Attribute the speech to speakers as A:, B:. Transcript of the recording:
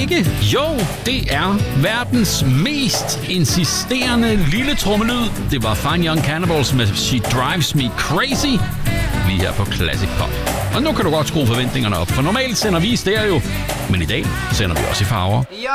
A: ikke? Jo, det er verdens mest insisterende lille trommelyd. Det var Fine Young Cannibals med She Drives Me Crazy, lige her på Classic Pop. Og nu kan du godt skrue forventningerne op, for normalt sender vi i stereo, men i dag sender vi også i farver.